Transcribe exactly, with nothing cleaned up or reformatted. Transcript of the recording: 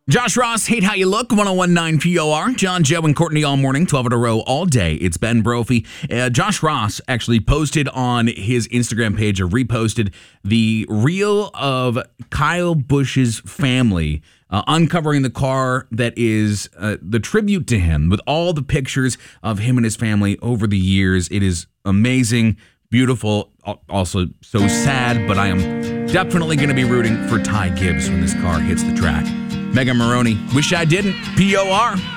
Josh Ross, Hate How You Look, one oh one point nine P O R. John, Joe, and Courtney all morning, twelve in a row, all day. It's Ben Brophy. Uh, Josh Ross actually posted on his Instagram page, or reposted, the reel of Kyle Busch's family uh, uncovering the car that is uh, the tribute to him, with all the pictures of him and his family over the years. It is amazing, beautiful, also so sad, but I am definitely going to be rooting for Ty Gibbs when this car hits the track. Megan Maroney, wish I didn't. P O R.